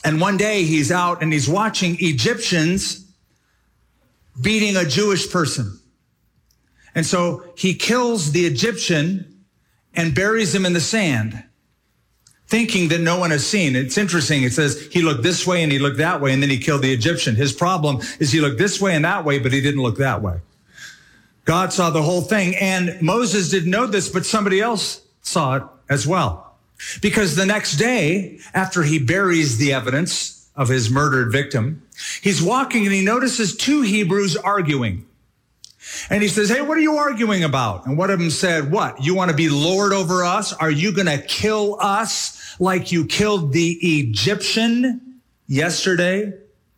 And one day he's out and he's watching Egyptians beating a Jewish person. And so he kills the Egyptian and buries him in the sand, thinking that no one has seen. It's interesting. It says he looked this way and he looked that way, and then he killed the Egyptian. His problem is he looked this way and that way, but he didn't look that way. God saw the whole thing, and Moses didn't know this, but somebody else saw it as well. Because the next day, after he buries the evidence of his murdered victim, he's walking and he notices two Hebrews arguing. And he says, hey, what are you arguing about? And one of them said, what? You want to be Lord over us? Are you going to kill us like you killed the Egyptian yesterday?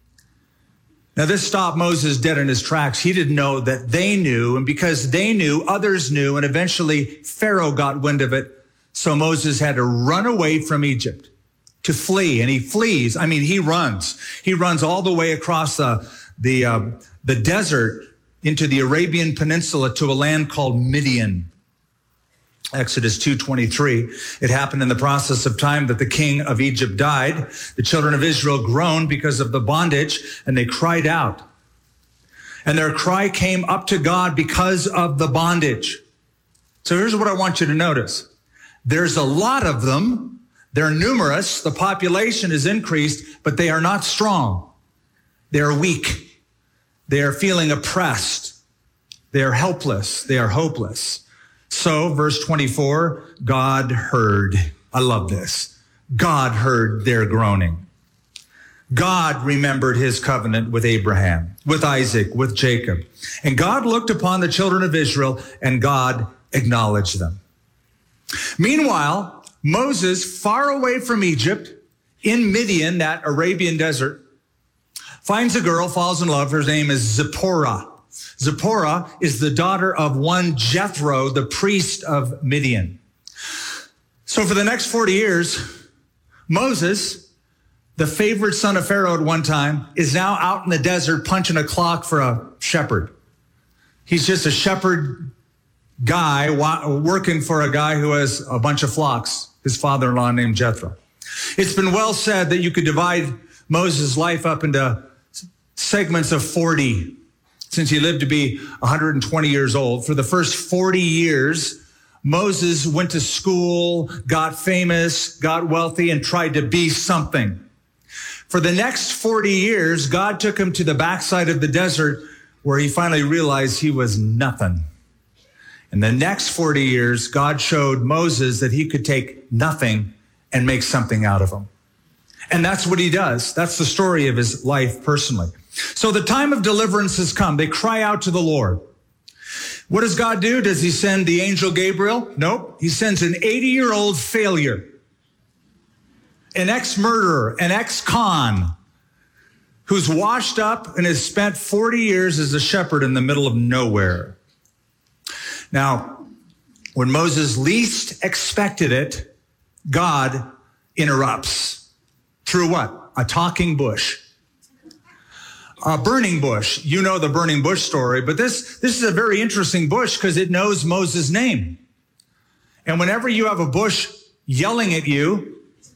Now, this stopped Moses dead in his tracks. He didn't know that they knew. And because they knew, others knew. And eventually Pharaoh got wind of it. So Moses had to run away from Egypt, to flee. And he flees. I mean, he runs. He runs all the way across the desert into the Arabian Peninsula to a land called Midian. Exodus 2:23. It happened in the process of time that the king of Egypt died. The children of Israel groaned because of the bondage, and they cried out. And their cry came up to God because of the bondage. So here's what I want you to notice. There's a lot of them. They're numerous. The population is increased, but they are not strong. They are weak. They are feeling oppressed. They are helpless. They are hopeless. So, verse 24, God heard. I love this. God heard their groaning. God remembered his covenant with Abraham, with Isaac, with Jacob. And God looked upon the children of Israel, and God acknowledged them. Meanwhile, Moses, far away from Egypt, in Midian, that Arabian desert, finds a girl, falls in love. Her name is Zipporah. Zipporah is the daughter of one Jethro, the priest of Midian. So for the next 40 years, Moses, the favorite son of Pharaoh at one time, is now out in the desert punching a clock for a shepherd. He's just a shepherd guy working for a guy who has a bunch of flocks, his father-in-law named Jethro. It's been well said that you could divide Moses' life up into segments of 40, since he lived to be 120 years old. For the first 40 years, Moses went to school, got famous, got wealthy, and tried to be something. For the next 40 years, God took him to the backside of the desert where he finally realized he was nothing. In the next 40 years, God showed Moses that he could take nothing and make something out of him. And that's what he does. That's the story of his life personally. So the time of deliverance has come. They cry out to the Lord. What does God do? Does he send the angel Gabriel? Nope. He sends an 80-year-old failure, an ex-murderer, an ex-con, who's washed up and has spent 40 years as a shepherd in the middle of nowhere. Now, when Moses least expected it, God interrupts. Through what? A talking bush. A burning bush. You know the burning bush story, but this is a very interesting bush because it knows Moses' name. And whenever you have a bush yelling at you,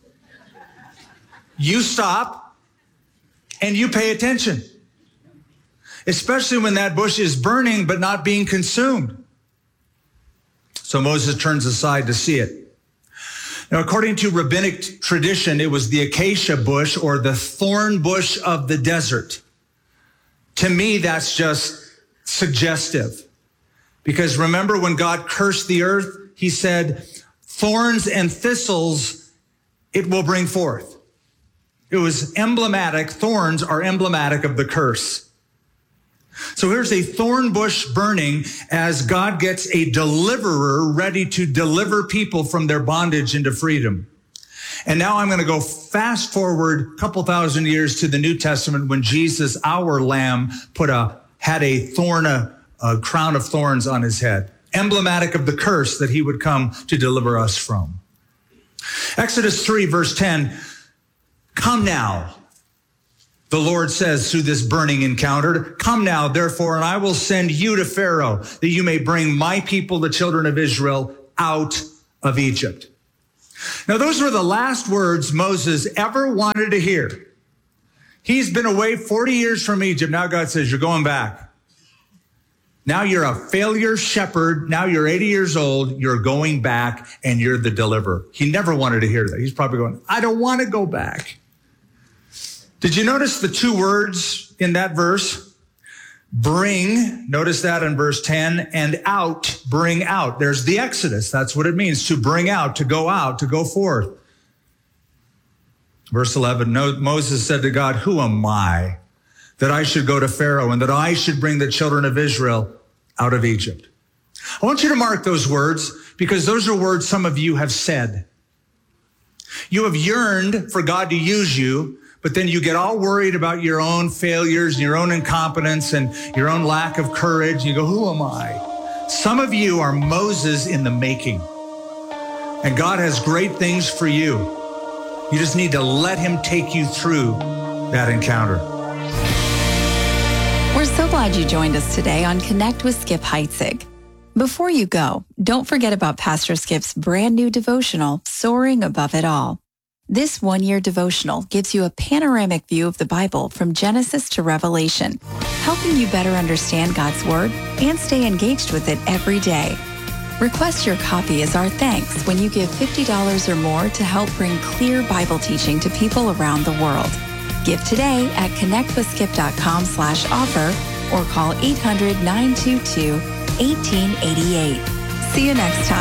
you stop and you pay attention. Especially when that bush is burning but not being consumed. So Moses turns aside to see it. Now, according to rabbinic tradition, it was the acacia bush or the thorn bush of the desert. To me, that's just suggestive. Because remember when God cursed the earth, he said, thorns and thistles it will bring forth. It was emblematic. Thorns are emblematic of the curse. So here's a thorn bush burning as God gets a deliverer ready to deliver people from their bondage into freedom. And now I'm going to go fast forward a couple thousand years to the New Testament when Jesus, our Lamb, had a crown of thorns on his head, emblematic of the curse that he would come to deliver us from. Exodus 3, verse 10, come now. The Lord says through this burning encounter, come now, therefore, and I will send you to Pharaoh, that you may bring my people, the children of Israel, out of Egypt. Now, those were the last words Moses ever wanted to hear. He's been away 40 years from Egypt. Now God says, you're going back. Now you're a failure shepherd. Now you're 80 years old. You're going back and you're the deliverer. He never wanted to hear that. He's probably going, I don't want to go back. Did you notice the two words in that verse? Bring, notice that in verse 10, and out, bring out. There's the Exodus. That's what it means, to bring out, to go forth. Verse 11, Moses said to God, who am I that I should go to Pharaoh and that I should bring the children of Israel out of Egypt? I want you to mark those words because those are words some of you have said. You have yearned for God to use you, but then you get all worried about your own failures, your own incompetence, and your own lack of courage. You go, who am I? Some of you are Moses in the making, and God has great things for you. You just need to let him take you through that encounter. We're so glad you joined us today on Connect with Skip Heitzig. Before you go, don't forget about Pastor Skip's brand new devotional, Soaring Above It All. This one-year devotional gives you a panoramic view of the Bible from Genesis to Revelation, helping you better understand God's Word and stay engaged with it every day. Request your copy as our thanks when you give $50 or more to help bring clear Bible teaching to people around the world. Give today at connectwithskip.com/offer or call 800-922-1888. See you next time.